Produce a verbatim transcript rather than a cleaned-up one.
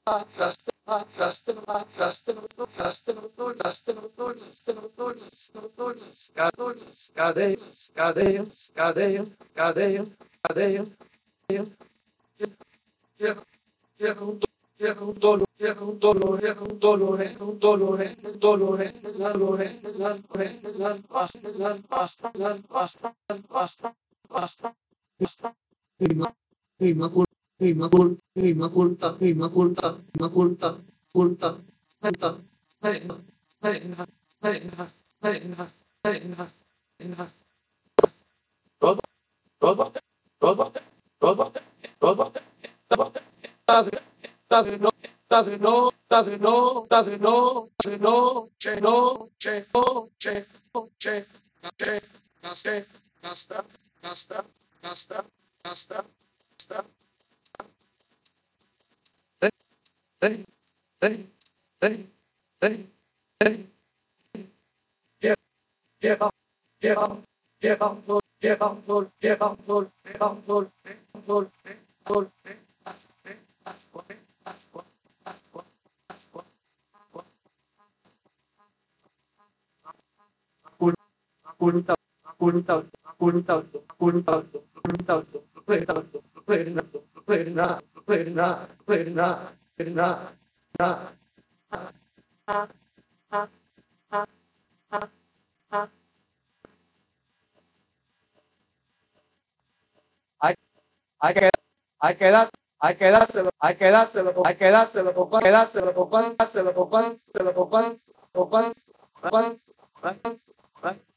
un dolore, un dolore, un dolore, un dolore, un dolore, la dolore, la dolore, la pasta, la pasta, la pasta, la pasta, pasta, pasta, prima, prima cul, prima cul, prima culta, prima culta, prima culta, culta, culta, venga, venga, venga, venga, venga, venga, todo, todo, todo, todo, todo, todo, Dave no, dave no, dave no, dave no, dave no, che no, che no, che no, che, che, nasta, nasta, nasta, nasta, nasta, nasta. Hey, hey, hey, hey, hey, get, get up, get up, get up, get up, get up, get up, get up, get up, get up, Apurta, apurta, apurta, apurta, apurta, perna, perna, perna, perna, perna, perna, hay, hay que, hay que dar, hay que dárselo, hay que dárselo, hay que dárselo, hay que dárselo, dárselo, dárselo, dárselo, dárselo, dárselo, dárselo, dárselo, dárselo,